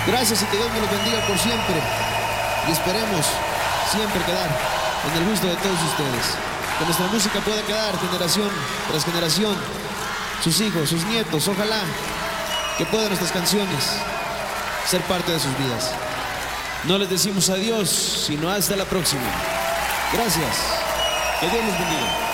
Gracias y que Dios me los bendiga por siempre. Y esperemos siempre quedar en el gusto de todos ustedes. Que nuestra música pueda quedar generación tras generación. Sus hijos, sus nietos, ojalá que puedan nuestras canciones ser parte de sus vidas. No les decimos adiós, sino hasta la próxima. Gracias. Que Dios los bendiga.